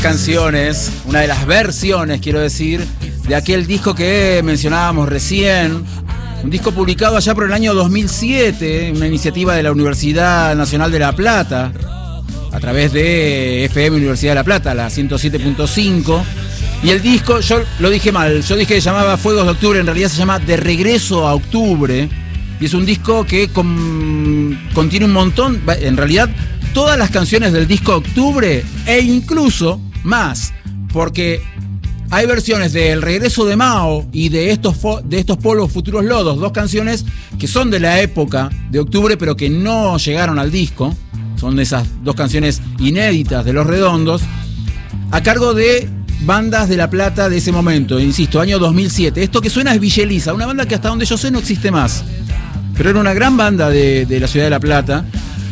canciones, una de las versiones, quiero decir, de aquel disco que mencionábamos recién, un disco publicado allá por el año 2007, una iniciativa de la Universidad Nacional de La Plata, a través de FM Universidad de La Plata, la 107.5, y el disco, yo lo dije mal, yo dije que se llamaba Fuegos de Octubre, en realidad se llama De Regreso a Octubre, y es un disco que contiene un montón, en realidad, todas las canciones del disco Octubre, e incluso más, porque hay versiones de El Regreso de Mao y de estos polvos futuros lodos, dos canciones que son de la época de Octubre, pero que no llegaron al disco, son de esas dos canciones inéditas de Los Redondos, a cargo de bandas de La Plata de ese momento, insisto, año 2007. Esto que suena es Villa Elisa, una banda que hasta donde yo sé no existe más, pero era una gran banda de la ciudad de La Plata,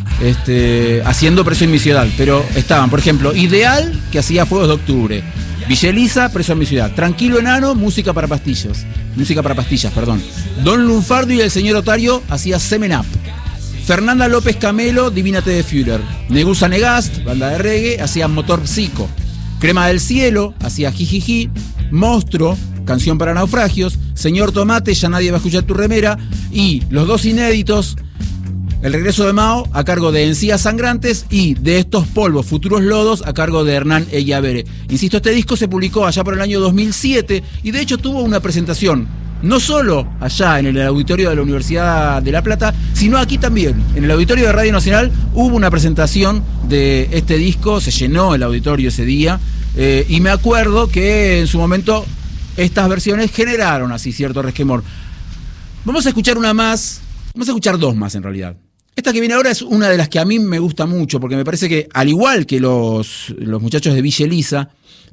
haciendo Preso en mi ciudad, pero estaban, por ejemplo, Ideal, que hacía Fuegos de Octubre, Villa Elisa, Preso en mi ciudad, Tranquilo Enano, música para pastillas, perdón. Don Lunfardo y el señor Otario hacía Semen Up. Fernanda López Camelo, Divínate de Führer. Negusa Negast, banda de reggae, hacía Motor Psico. Crema del Cielo, hacía Jijiji. Monstruo, Canción para Naufragios. Señor Tomate, Ya nadie va a escuchar tu remera. Y los dos inéditos, El Regreso de Mao, a cargo de Encías Sangrantes, y De estos polvos futuros lodos, a cargo de Hernán Eyavere. Insisto, este disco se publicó allá por el año 2007 y de hecho tuvo una presentación, no solo allá en el auditorio de la Universidad de La Plata, sino aquí también, en el auditorio de Radio Nacional, hubo una presentación de este disco, se llenó el auditorio ese día, y me acuerdo que en su momento estas versiones generaron así cierto resquemor. Vamos a escuchar una más, vamos a escuchar dos más en realidad. Esta que viene ahora es una de las que a mí me gusta mucho, porque me parece que, al igual que los muchachos de Villa Elisa,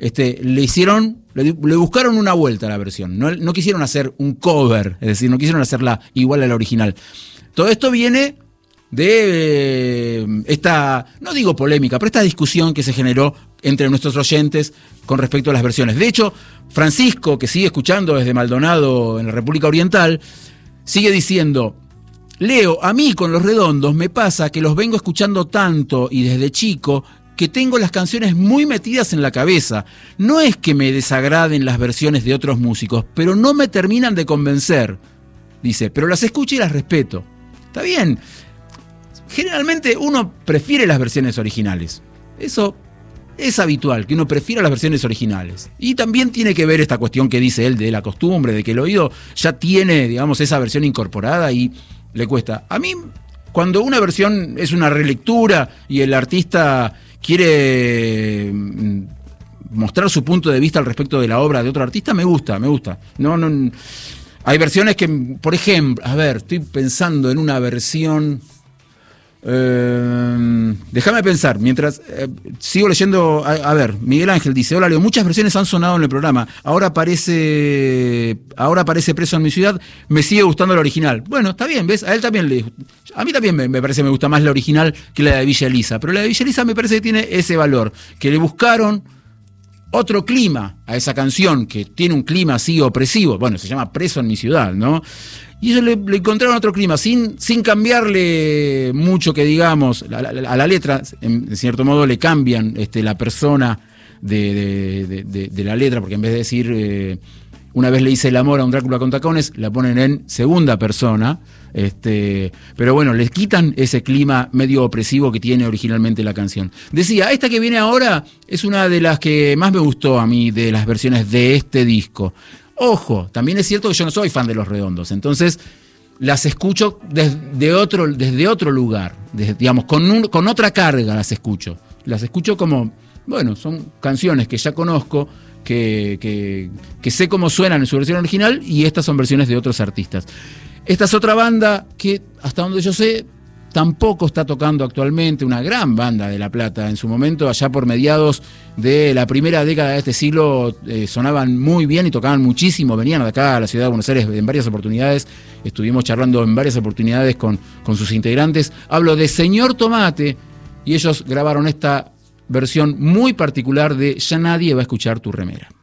le buscaron una vuelta a la versión. No quisieron hacer un cover, es decir, no quisieron hacerla igual a la original. Todo esto viene de esta, no digo polémica, pero esta discusión que se generó entre nuestros oyentes con respecto a las versiones. De hecho, Francisco, que sigue escuchando desde Maldonado en la República Oriental, sigue diciendo: Leo, a mí con Los Redondos me pasa que los vengo escuchando tanto y desde chico que tengo las canciones muy metidas en la cabeza. No es que me desagraden las versiones de otros músicos, pero no me terminan de convencer. Dice, pero las escucho y las respeto. Está bien. Generalmente uno prefiere las versiones originales. Eso es habitual, que uno prefiera las versiones originales. Y también tiene que ver esta cuestión que dice él de la costumbre, de que el oído ya tiene, digamos, esa versión incorporada y le cuesta. A mí, cuando una versión es una relectura y el artista quiere mostrar su punto de vista al respecto de la obra de otro artista, me gusta. No, hay versiones que, por ejemplo, a ver, estoy pensando en una versión. Déjame pensar, mientras sigo leyendo. A ver, Miguel Ángel dice: hola Leo, muchas versiones han sonado en el programa. Ahora aparece Preso en mi ciudad. Me sigue gustando la original. Bueno, está bien, ¿ves? A mí también me parece que me gusta más la original que la de Villa Elisa. Pero la de Villa Elisa me parece que tiene ese valor, que le buscaron otro clima a esa canción, que tiene un clima así opresivo. Bueno, se llama Preso en mi ciudad, ¿no? Y ellos le encontraron otro clima, sin cambiarle mucho, que digamos, a la letra. En cierto modo le cambian la persona de la letra, porque en vez de decir una vez le hice el amor a un Drácula con tacones, la ponen en segunda persona. Pero bueno, les quitan ese clima medio opresivo que tiene originalmente la canción. Decía, esta que viene ahora es una de las que más me gustó a mí de las versiones de este disco. Ojo, también es cierto que yo no soy fan de Los Redondos, entonces las escucho desde otro lugar, digamos, con otra carga las escucho. Las escucho como, bueno, son canciones que ya conozco, que sé cómo suenan en su versión original, y estas son versiones de otros artistas. Esta es otra banda que, hasta donde yo sé, tampoco está tocando actualmente, una gran banda de La Plata. En su momento, allá por mediados de la primera década de este siglo, sonaban muy bien y tocaban muchísimo. Venían de acá a la ciudad de Buenos Aires en varias oportunidades. Estuvimos charlando en varias oportunidades con sus integrantes. Hablo de Señor Tomate, y ellos grabaron esta versión muy particular de Ya nadie va a escuchar tu remera.